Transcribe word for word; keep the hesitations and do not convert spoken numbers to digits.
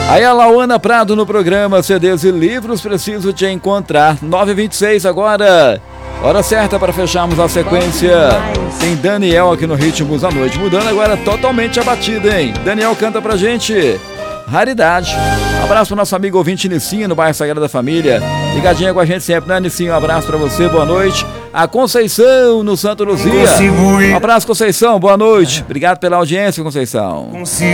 Aí a Lauana Prado no programa C Ds e Livros, preciso te encontrar. nove e vinte e seis agora. Hora certa para fecharmos a sequência. Tem Daniel aqui no Ritmos da Noite. Mudando agora totalmente a batida, hein? Daniel canta pra gente Raridade. Abraço pro nosso amigo ouvinte Nicinho, no bairro Sagrada Família. Ligadinha com a gente sempre, né, Nicinho? Um abraço pra você, boa noite. A Conceição, no Santa Luzia. Um abraço, Conceição, boa noite. Obrigado pela audiência, Conceição.